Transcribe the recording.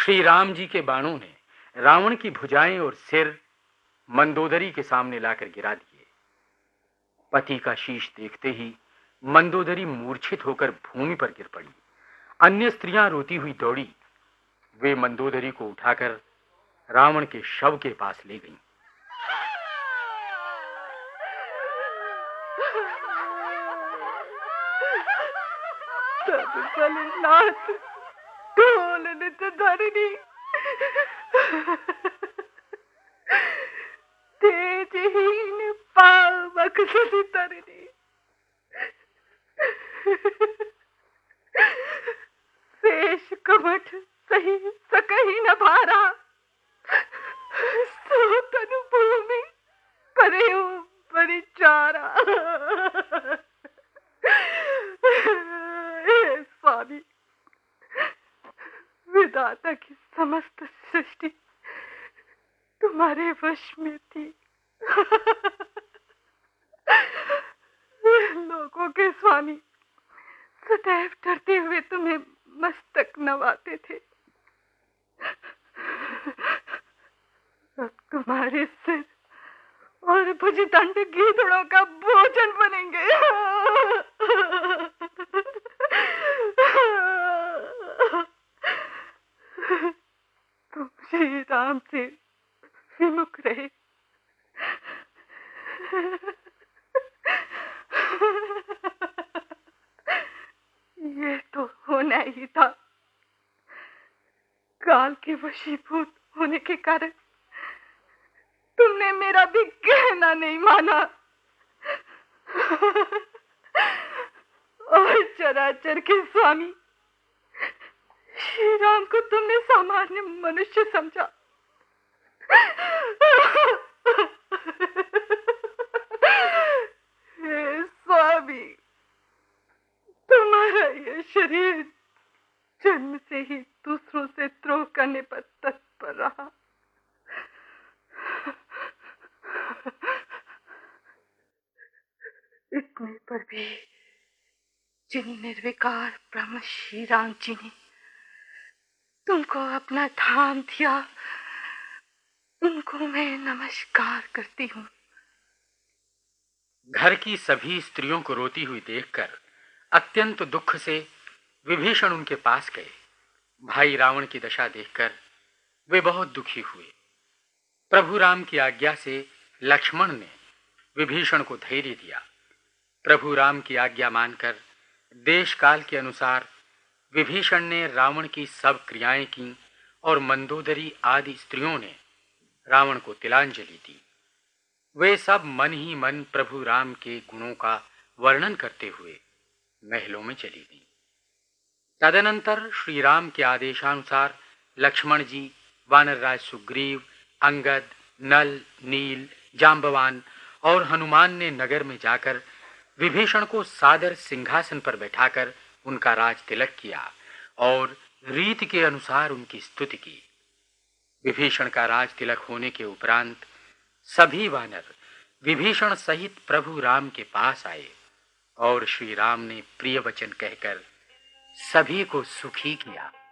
श्री राम जी के बाणों ने रावण की भुजाएं और सिर मंदोदरी के सामने लाकर गिरा दिए। पति का शीश देखते ही मंदोदरी मूर्छित होकर भूमि पर गिर पड़ी। अन्य स्त्रियां रोती हुई दौड़ी। वे मंदोदरी को उठाकर रावण के शव के पास ले गईं। नाथ ढोल नित धरनी तेजहीन पावक सुधि तरनी शेष कमठ सही सकही न भारा सो तनु भूमि करेऊ परिचारा। स्वामी, विधाता की समस्त सृष्टि तुम्हारे वश में थी। लोगों के स्वामी सदैव डरते हुए तुम्हें मस्तक नवाते थे। अब तुम्हारे सिर और भुजदंड गीदड़ों का भोजन बनेंगे। तुम श्री राम से विमुख रहे। ये तो होना ही था। काल के वशीभूत होने के कारण तुमने मेरा भी कहना नहीं माना और चराचर के स्वामी श्री राम को तुमने सामान्य मनुष्य समझा। हे स्वामी, तुम्हारा ये शरीर जन्म से ही दूसरों से द्रोह करने पर तत्पर रहा। इतने पर भी जिन निर्विकार ब्रह्म श्री राम जी ने तुमको अपना धाम दिया, उनको मैं नमस्कार करती हूँ। घर की सभी स्त्रियों को रोती हुई देखकर अत्यंत दुख से विभीषण उनके पास गए। भाई रावण की दशा देखकर वे बहुत दुखी हुए। प्रभु राम की आज्ञा से लक्ष्मण ने विभीषण को धैर्य दिया। प्रभु राम की आज्ञा मानकर देश काल के अनुसार विभीषण ने रावण की सब क्रियाएं की और मंदोदरी आदि स्त्रियों ने रावण को तिलांजलि दी। वे सब मन ही मन प्रभु राम के गुणों का वर्णन करते हुए महलों में चली गईं। तदनंतर श्री राम के आदेशानुसार लक्ष्मण जी, वानरराज सुग्रीव, अंगद, नल, नील, जांबवान और हनुमान ने नगर में जाकर विभीषण को सादर सिंहासन पर बैठाकर उनका राज तिलक किया और रीत के अनुसार उनकी स्तुति की। विभीषण का राज तिलक होने के उपरांत सभी वानर विभीषण सहित प्रभु राम के पास आए और श्री राम ने प्रिय वचन कहकर सभी को सुखी किया।